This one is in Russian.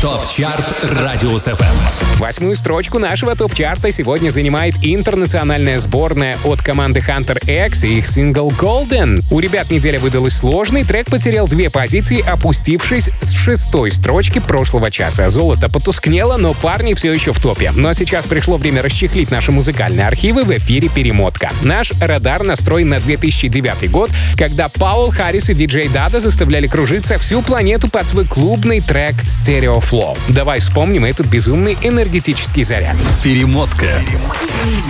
ТОП-чарт Радиус ФМ. 8-ю строчку нашего топ-чарта сегодня занимает интернациональная сборная от команды Hunter X и их сингл Golden. У ребят неделя выдалась сложной, трек потерял 2 позиции, опустившись с 6-й строчки прошлого часа. Золото потускнело, но парни все еще в топе. Но сейчас пришло время расчехлить наши музыкальные архивы. В эфире перемотка. Наш радар настроен на 2009 год, когда Паул Харрис и диджей Дада заставляли кружиться всю планету под свой клубный трек Stereo Flow. Давай вспомним этот безумный энергетический заряд. Перемотка.